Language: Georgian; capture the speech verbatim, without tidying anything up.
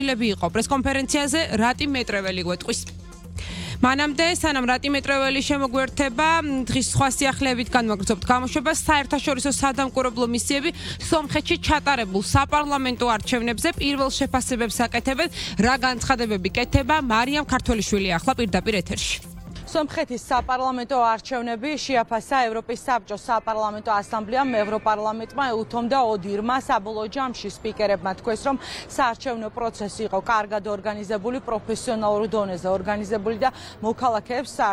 იყო პრესკონფერენციაზე რატი მეტრეველი გვეტყვის. მანამდე სანამ რატი მეტრეველი შემოგვერთება დღის სხვა სიახლეებით განვაგრძობთ გამოშვებას საერთაშორისო სადამკვირვებლო მისიები სომხეთში ჩატარებულ საპარლამენტო არჩევნებზე პირველ შეფასებებს აკეთებენ. რა განცხადებები კეთება მარიამ ქართველიშვილი ახლა პირდაპირ ეთერში. სომხეთის საპარლამენტო არჩევნები შეაფასა ევროპის საბჭოს საპარლამენტო ასამბლეამ ევროპარლამენტმა უთომ და ოდირმა საბოლოო ჯამში სპიკერებმა თქვეს, რომ საარჩევნო პროცესი იყო კარგად ორგანიზებული, პროფესიონალურ დონეზე ორგანიზებული და მოქალაქეებს